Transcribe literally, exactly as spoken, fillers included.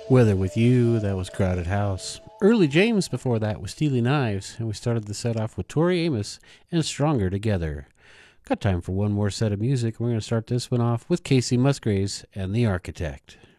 Weather with You, that was Crowded House. Early James before that was Steely Knives, and we started the set off with Tori Amos and Stronger Together. Got time for one more set of music. We're going to start this one off with Casey Musgraves and The Architect.